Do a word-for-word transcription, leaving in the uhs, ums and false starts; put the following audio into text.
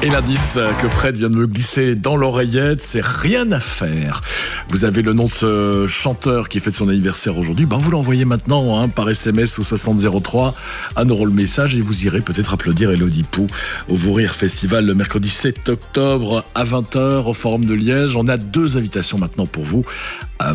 Et l'indice que Fred vient de me glisser dans l'oreillette, c'est Rien à faire. Vous avez le nom de ce chanteur qui fête son anniversaire aujourd'hui. Ben vous l'envoyez maintenant hein, par S M S au soixante zéro trois. Un euro le message et vous irez peut-être applaudir Elodie Pou au Vous Rire Festival le mercredi sept octobre à vingt heures au Forum de Liège. On a deux invitations maintenant pour vous.